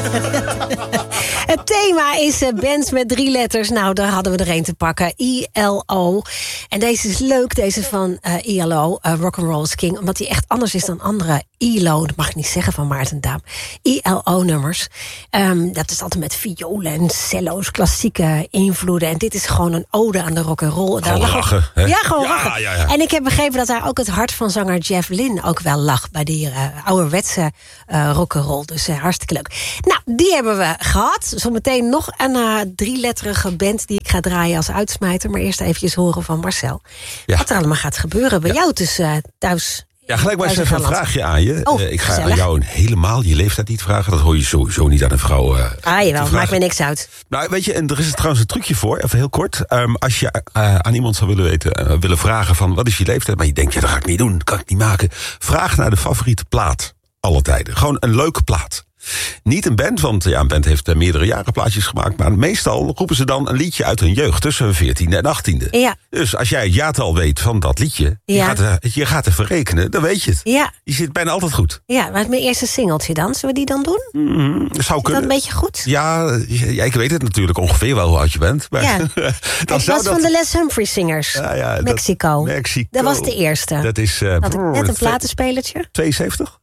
Het thema is bands met 3 letters. Nou, daar hadden we er een te pakken. ILO. En deze is leuk, deze van ILO, Rock'n'Roll is King. Omdat hij echt anders is dan andere ILO. Dat mag ik niet zeggen van Maarten Daam. ILO-nummers. Dat is altijd met violen en cello's, klassieke invloeden. En dit is gewoon een ode aan de rock'n'roll. Gewoon lachen. Hè? Ja, gewoon lachen. Ja. En ik heb begrepen dat daar ook het hart van zanger Jeff Lynne ook wel lag. Bij die ouderwetse rock'n'roll. Dus hartstikke leuk. Nou, die hebben we gehad. Zometeen nog een 3-letterige band die ik ga draaien als uitsmijter. Maar eerst eventjes horen van Marcel. Ja. Wat er allemaal gaat gebeuren bij jou dus thuis. Ja, gelijk maar eens even een vraagje aan je. Ik ga gezellig. aan jou helemaal je leeftijd niet vragen. Dat hoor je sowieso niet aan een vrouw. Jawel, maakt me niks uit. Nou, weet je, en er is trouwens een trucje voor, even heel kort. Als je aan iemand zou willen vragen van wat is je leeftijd, maar je denkt, ja, dat ga ik niet doen, dat kan ik niet maken. Vraag naar de favoriete plaat, alle tijden. Gewoon een leuke plaat. Niet een band, want ja, een band heeft meerdere jaren plaatjes gemaakt. Maar meestal roepen ze dan een liedje uit hun jeugd tussen 14e en 18e. Ja. Dus als jij het jaartal weet van dat liedje, je gaat even rekenen, dan weet je het. Ja. Je zit bijna altijd goed. Ja, maar mijn eerste singeltje dan, zullen we die dan doen? Dat zou kunnen. Dat een beetje goed? Ja, ik weet het natuurlijk ongeveer wel hoe oud je bent. Maar ja. Het was van de Les Humphrey Singers. Ja, Mexico. Mexico. Dat was de eerste. Dat is had ik net een platenspelertje. 72?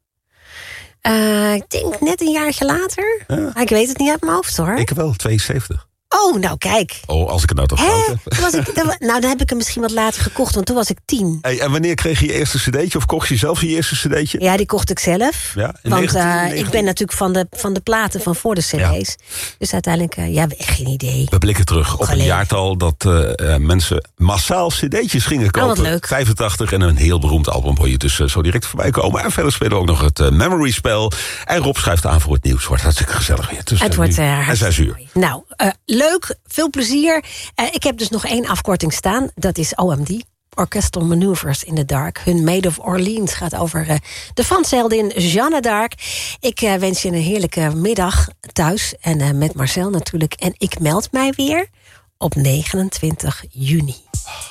Ik denk net een jaartje later. Ja. Ik weet het niet uit mijn hoofd, hoor. Ik wel, 72. Oh, nou kijk. Oh, als ik het nou toch fout heb. Dan heb ik hem misschien wat later gekocht, want toen was ik 10. Hey, en wanneer kreeg je je eerste cd'tje? Of kocht je zelf je eerste cd'tje? Ja, die kocht ik zelf. Ja, want ik ben natuurlijk van de platen van voor de cd's. Ja. Dus uiteindelijk, geen idee. We blikken terug op een jaartal dat mensen massaal cd'tjes gingen kopen. Oh, wat leuk. 85 en een heel beroemd album hoor je dus zo direct voorbij komen. En verder spelen we ook nog het Memory Spel. En Rob schuift aan voor het nieuws. Wordt hartstikke gezellig weer. Het wordt en 6 uur. Nou, leuk, veel plezier. Ik heb dus nog 1 afkorting staan. Dat is OMD. Orchestral Maneuvers in the Dark. Hun Maid of Orleans gaat over de Franse heldin Jeanne d'Arc. Ik wens je een heerlijke middag thuis. En met Marcel natuurlijk. En ik meld mij weer op 29 juni.